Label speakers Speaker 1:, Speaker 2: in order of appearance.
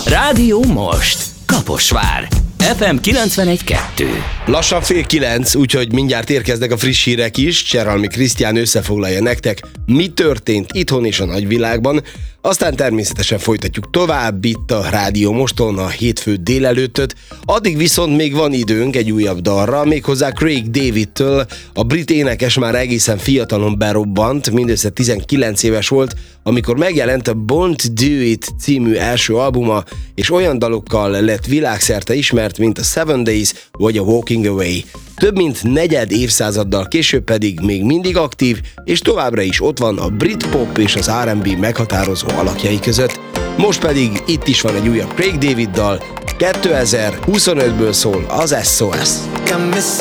Speaker 1: Rádió Most. Kaposvár. FM 91.2.
Speaker 2: Lassan 8:30, úgyhogy mindjárt érkeznek a friss hírek is. Cserhalmi Krisztián összefoglalja nektek, mi történt itthon és a nagyvilágban. Aztán természetesen folytatjuk tovább itt a Rádió Moston a hétfő délelőttöt. Addig viszont még van időnk egy újabb dalra, méghozzá Craig Davidtől. A brit énekes már egészen fiatalon berobbant, mindössze 19 éves volt, amikor megjelent a Born to Do It című első albuma, és olyan dalokkal lett világszerte ismert, mint a 7 Days vagy a Walking Away. Több mint negyed évszázaddal később pedig még mindig aktív, és továbbra is ott van a brit pop és az R&B meghatározó alakjai között. Most pedig itt is van egy újabb Craig David dal, 2025-ből szól az SOS.